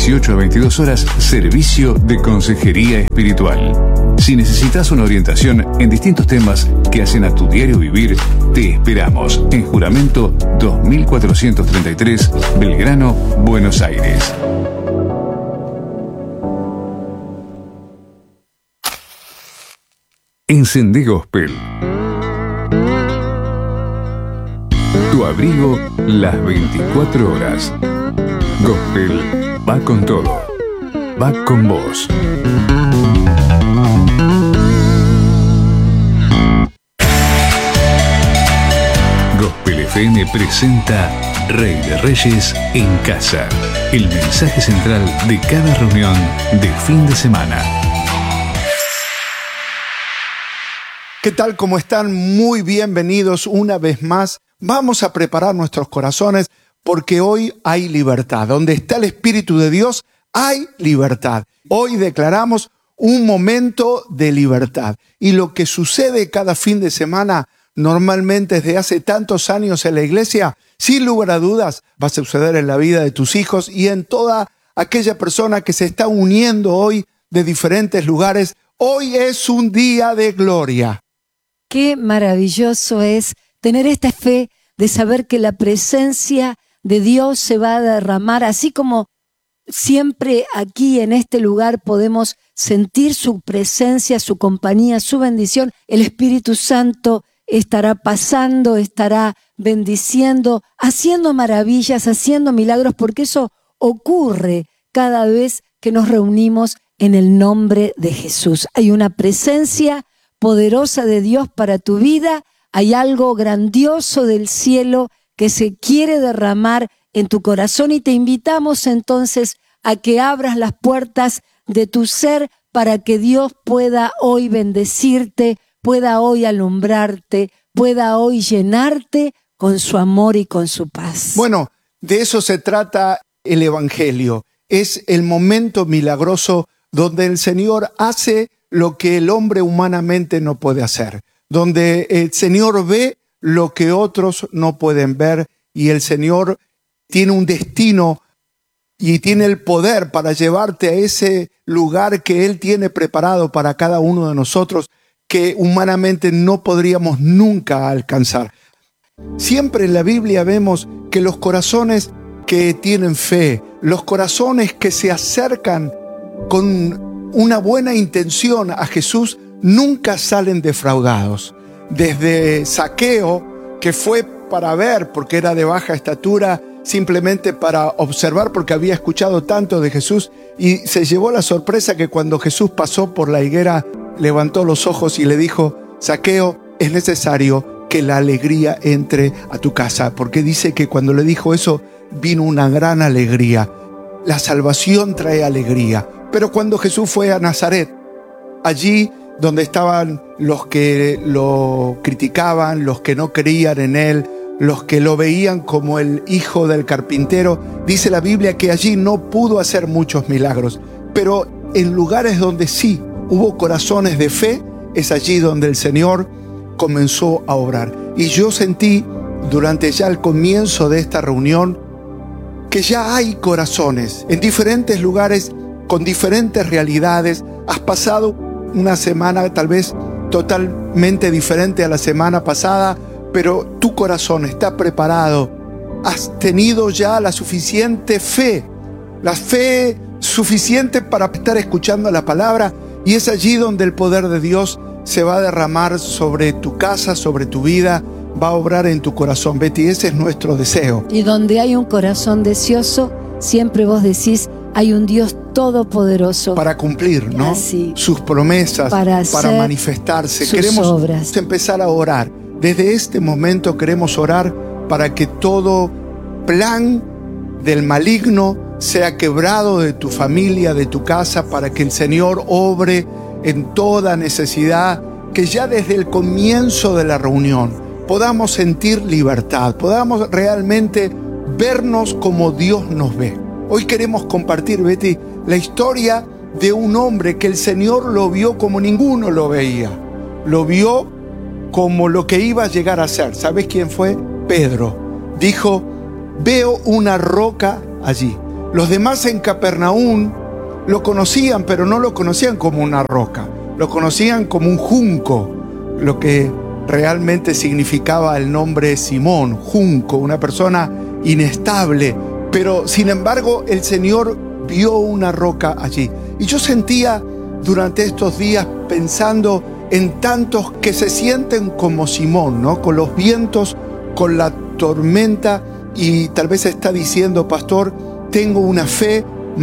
18 a 22 horas, servicio de consejería espiritual. Si necesitas una orientación en distintos temas que hacen a tu diario vivir, te esperamos en Juramento 2433, Belgrano, Buenos Aires. Encendé Gospel. Tu abrigo las 24 horas. Gospel va con todo. Va con vos. Gospel FM presenta Rey de Reyes en Casa. El mensaje central de cada reunión de fin de semana. ¿Qué tal? ¿Cómo están? Muy bienvenidos una vez más. Vamos a preparar nuestros corazones porque hoy hay libertad. Donde está el Espíritu de Dios, hay libertad. Hoy declaramos un momento de libertad. Y lo que sucede cada fin de semana, normalmente desde hace tantos años en la iglesia, sin lugar a dudas, va a suceder en la vida de tus hijos y en toda aquella persona que se está uniendo hoy de diferentes lugares. Hoy es un día de gloria. Qué maravilloso es tener esta fe de saber que la presencia de Dios se va a derramar, así como siempre aquí en este lugar podemos sentir su presencia, su compañía, su bendición. El Espíritu Santo estará pasando, estará bendiciendo, haciendo maravillas, haciendo milagros, porque eso ocurre cada vez que nos reunimos en el nombre de Jesús. Hay una presencia poderosa de Dios para tu vida, hay algo grandioso del cielo que se quiere derramar en tu corazón y te invitamos entonces a que abras las puertas de tu ser para que Dios pueda hoy bendecirte, pueda hoy alumbrarte, pueda hoy llenarte con su amor y con su paz. Bueno, de eso se trata el Evangelio. Es el momento milagroso donde el Señor hace lo que el hombre humanamente no puede hacer, donde el Señor ve lo que otros no pueden ver y el Señor tiene un destino y tiene el poder para llevarte a ese lugar que Él tiene preparado para cada uno de nosotros que humanamente no podríamos nunca alcanzar. Siempre en la Biblia vemos que los corazones que tienen fe, los corazones que se acercan con una buena intención a Jesús, nunca salen defraudados. Desde Zaqueo, que fue para ver, porque era de baja estatura, simplemente para observar, porque había escuchado tanto de Jesús, y se llevó la sorpresa que cuando Jesús pasó por la higuera, levantó los ojos y le dijo: Zaqueo, es necesario que la alegría entre a tu casa, porque dice que cuando le dijo eso, vino una gran alegría. La salvación trae alegría. Pero cuando Jesús fue a Nazaret, allí donde estaban los que lo criticaban, los que no creían en él, los que lo veían como el hijo del carpintero, dice la Biblia que allí no pudo hacer muchos milagros. Pero en lugares donde sí hubo corazones de fe, es allí donde el Señor comenzó a obrar. Y yo sentí durante ya el comienzo de esta reunión que ya hay corazones en diferentes lugares con diferentes realidades. Has pasado una semana tal vez totalmente diferente a la semana pasada, pero tu corazón está preparado. Has tenido ya la suficiente fe, la fe suficiente para estar escuchando la palabra, y es allí donde el poder de Dios se va a derramar sobre tu casa, sobre tu vida, va a obrar en tu corazón, Betty. Ese es nuestro deseo. Y donde hay un corazón deseoso, siempre vos decís, hay un Dios todopoderoso para cumplir, ¿no? Así, sus promesas, para manifestarse. Sus queremos obras. Empezar a orar. Desde este momento queremos orar para que todo plan del maligno sea quebrado de tu familia, de tu casa, para que el Señor obre en toda necesidad, que ya desde el comienzo de la reunión podamos sentir libertad, podamos realmente vernos como Dios nos ve. Hoy queremos compartir, Betty, la historia de un hombre que el Señor lo vio como ninguno lo veía. Lo vio como lo que iba a llegar a ser. ¿Sabes quién fue? Pedro. Dijo: veo una roca allí. Los demás en Capernaum lo conocían, pero no lo conocían como una roca. Lo conocían como un junco, lo que realmente significaba el nombre Simón, junco, una persona inestable. Pero sin embargo el Señor vio una roca allí. Y yo sentía durante estos días pensando en tantos que se sienten como Simón, ¿no? Con los vientos, con la tormenta, y tal vez está diciendo: pastor, tengo una fe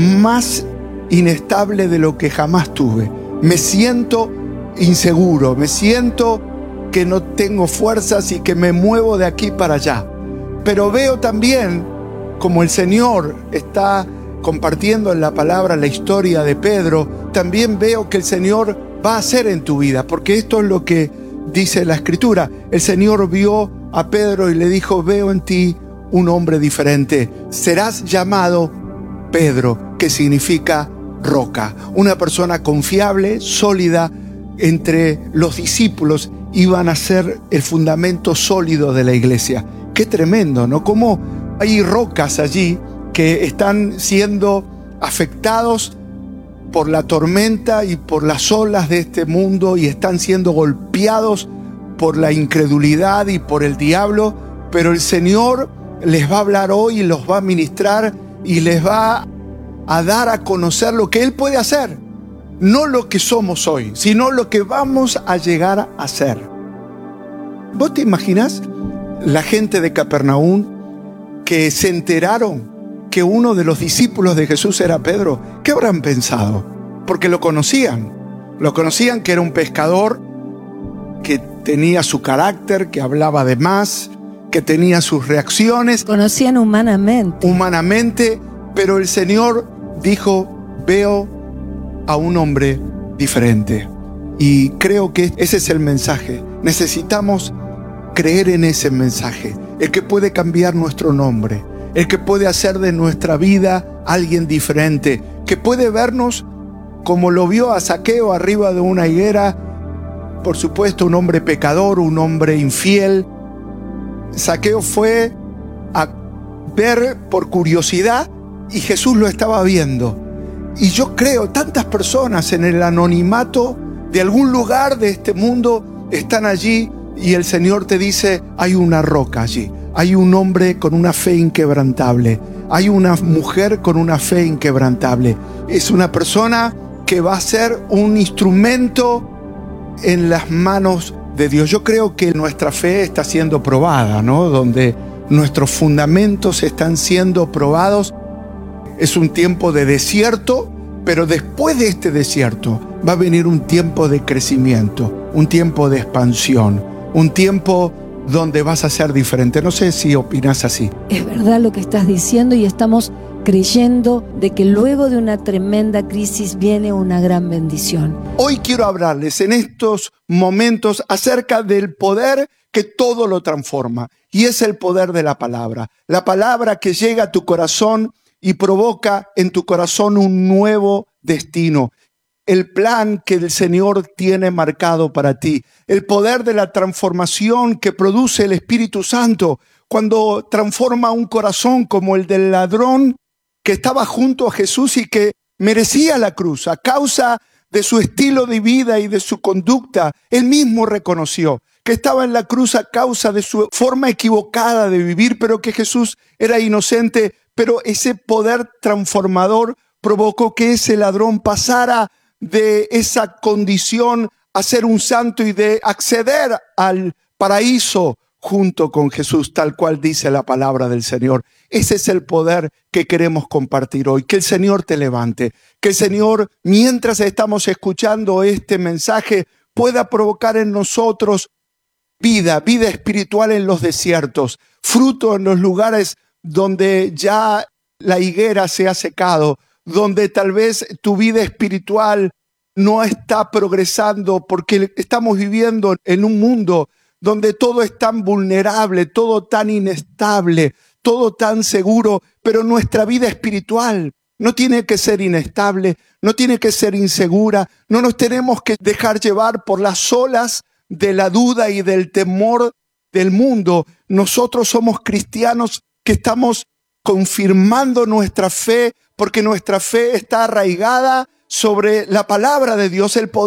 más inestable de lo que jamás tuve. Me siento inseguro, me siento que no tengo fuerzas y que me muevo de aquí para allá. Pero veo también, como el Señor está compartiendo en la palabra la historia de Pedro, también veo que el Señor va a hacer en tu vida, porque esto es lo que dice la Escritura. El Señor vio a Pedro y le dijo: veo en ti un hombre diferente. Serás llamado Pedro, que significa roca. Una persona confiable, sólida. Entre los discípulos iban a ser el fundamento sólido de la iglesia. Qué tremendo, ¿no? Cómo hay rocas allí que están siendo afectados por la tormenta y por las olas de este mundo, y están siendo golpeados por la incredulidad y por el diablo, pero el Señor les va a hablar hoy y los va a ministrar y les va a dar a conocer lo que Él puede hacer. No lo que somos hoy, sino lo que vamos a llegar a ser. ¿Vos te imaginás la gente de Capernaum que se enteraron que uno de los discípulos de Jesús era Pedro? ¿Qué habrán pensado? Porque lo conocían que era un pescador, que tenía su carácter, que hablaba de más, que tenía sus reacciones. Conocían humanamente, pero el Señor dijo: veo a un hombre diferente. Y creo que ese es el mensaje. Necesitamos creer en ese mensaje, el que puede cambiar nuestro nombre, el que puede hacer de nuestra vida alguien diferente, que puede vernos como lo vio a Zaqueo arriba de una higuera. Por supuesto, un hombre pecador, un hombre infiel. Zaqueo fue a ver por curiosidad y Jesús lo estaba viendo. Y yo creo, tantas personas en el anonimato de algún lugar de este mundo están allí, y el Señor te dice: hay una roca allí, hay un hombre con una fe inquebrantable, hay una mujer con una fe inquebrantable. Es una persona que va a ser un instrumento en las manos de Dios. Yo creo que nuestra fe está siendo probada, ¿no? Donde nuestros fundamentos están siendo probados. Es un tiempo de desierto, pero después de este desierto va a venir un tiempo de crecimiento, un tiempo de expansión, un tiempo donde vas a ser diferente. No sé si opinas así. Es verdad lo que estás diciendo, y estamos creyendo de que luego de una tremenda crisis viene una gran bendición. Hoy quiero hablarles en estos momentos acerca del poder que todo lo transforma, y es el poder de la palabra que llega a tu corazón y provoca en tu corazón un nuevo destino. El plan que el Señor tiene marcado para ti, el poder de la transformación que produce el Espíritu Santo cuando transforma un corazón como el del ladrón que estaba junto a Jesús y que merecía la cruz a causa de su estilo de vida y de su conducta. Él mismo reconoció que estaba en la cruz a causa de su forma equivocada de vivir, pero que Jesús era inocente. Pero ese poder transformador provocó que ese ladrón pasara de esa condición a ser un santo y de acceder al paraíso junto con Jesús, tal cual dice la palabra del Señor. Ese es el poder que queremos compartir hoy. Que el Señor te levante, que el Señor, mientras estamos escuchando este mensaje, pueda provocar en nosotros vida espiritual en los desiertos, fruto en los lugares donde ya la higuera se ha secado, donde tal vez tu vida espiritual no está progresando, porque estamos viviendo en un mundo donde todo es tan vulnerable, todo tan inestable, todo tan seguro, pero nuestra vida espiritual no tiene que ser inestable, no tiene que ser insegura, no nos tenemos que dejar llevar por las olas de la duda y del temor del mundo. Nosotros somos cristianos que estamos confirmando nuestra fe, porque nuestra fe está arraigada sobre la palabra de Dios, el poder